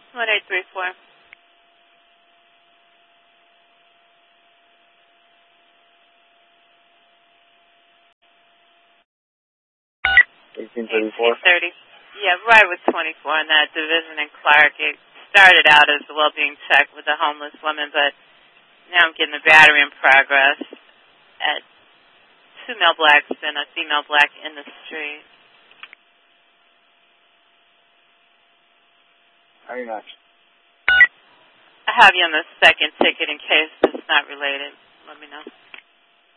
1834. 1834? Yeah, right with 24 in that division in Clark. It started out as a well-being check with a homeless woman, but now I'm getting a battery in progress at 2 male blacks and a female black in the street. Very much. I have you on the second ticket in case it's not related. Let me know.